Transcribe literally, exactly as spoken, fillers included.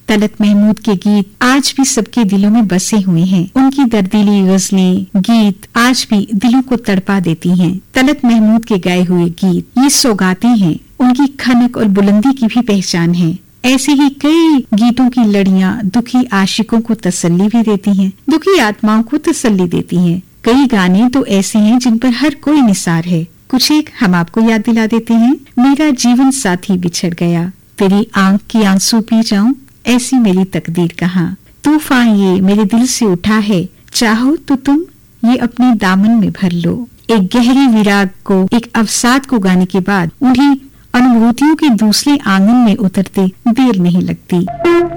तलत महमूद के गीत आज भी सबके दिलों में बसे हुए हैं। उनकी दर्दीली गजलें, गीत आज भी दिलों को तड़पा देती हैं। तलत महमूद के गाए हुए गीत ये सौगातें हैं, उनकी खनक और बुलंदी की भी पहचान है। ऐसे ही कई गीतों की लड़ियां दुखी आशिकों को तसल्ली भी देती हैं, दुखी आत्माओं को तसल्ली देती हैं। कई गाने तो ऐसे हैं जिन पर हर कोई निसार है। कुछ एक हम आपको याद दिला देते हैं। मेरा जीवन साथी बिछड़ गया, तेरी आंख की आंसू पी जाऊं, ऐसी मेरी तकदीर कहाँ। तूफान ये मेरे दिल से उठा है, चाहो तो तुम ये अपने दामन में भर लो। एक गहरी विराग को, एक अवसाद को गाने के बाद उन्हें अनुभूतियों के दूसरे आंगन में उतरते देर नहीं लगती।